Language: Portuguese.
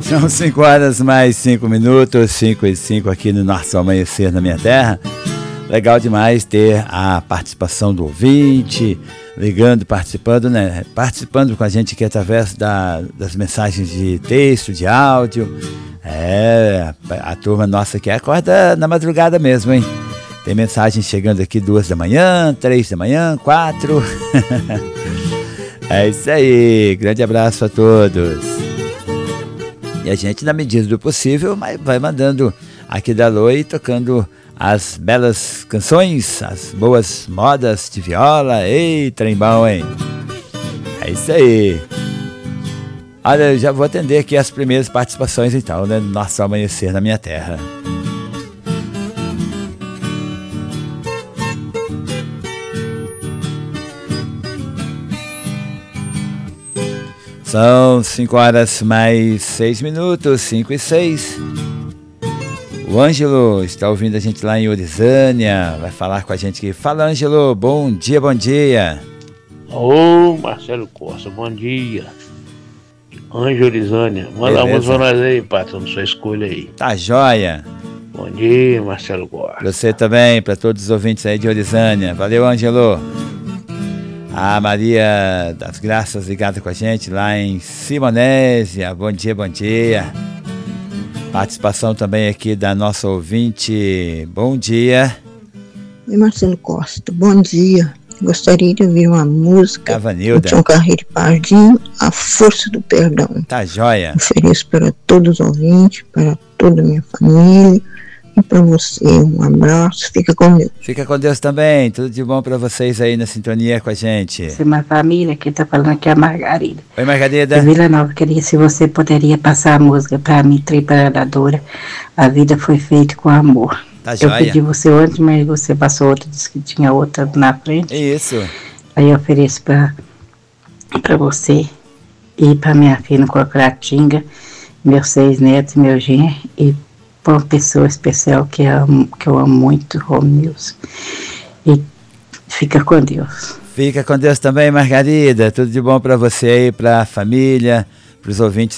São 5 horas mais 5 minutos, 5 e 5 aqui no nosso Amanhecer na Minha Terra. Legal demais ter a participação do ouvinte, ligando, participando, né? Participando com a gente aqui através das mensagens de texto, de áudio. A turma nossa aqui acorda na madrugada mesmo, hein? Tem mensagem chegando aqui 2 da manhã, 3 da manhã, 4. É isso aí, grande abraço a todos. E a gente, na medida do possível, vai mandando aqui da Alô e tocando as belas canções, as boas modas de viola. Ei, trem bom, hein? É isso aí. Olha, eu já vou atender aqui as primeiras participações então, né, no nosso Amanhecer na Minha Terra. São 5 horas mais 6 minutos, 5 e 6. O Ângelo está ouvindo a gente lá em Orizânia, vai falar com a gente aqui. Fala, Ângelo, bom dia, bom dia. Ô, Marcelo Costa, bom dia. Ângelo Orizânia, manda uma música pra nós aí, patrão, sua escolha aí. Tá joia. Bom dia, Marcelo Costa. Você também, para todos os ouvintes aí de Orizânia. Valeu, Ângelo. A Maria das Graças ligada com a gente lá em Simonésia. Bom dia, bom dia. Participação também aqui da nossa ouvinte. Bom dia. Oi, Marcelo Costa. Bom dia. Gostaria de ouvir uma música. Vanilda. Tião Carreiro e Pardinho, A Força do Perdão. Tá joia. Ofereço para todos os ouvintes, para toda a minha família. E para você, um abraço, fica com Deus. Fica com Deus também, tudo de bom para vocês aí na sintonia com a gente. Essa é uma família, quem tá falando aqui é a Margarida. Oi, Margarida. De Vila Nova, queria se você poderia passar a música para mim, Preparadora, A Vida Foi Feita com Amor. Tá joia. Eu pedi você antes, mas você passou outra, disse que tinha outra na frente. Isso. Aí eu ofereço para você e para minha filha no Corcoratinga, meus 6 netos e meu genro, e uma pessoa especial que eu amo muito, Romilson. E fica com Deus. Fica com Deus também, Margarida. Tudo de bom para você aí, para a família, para os ouvintes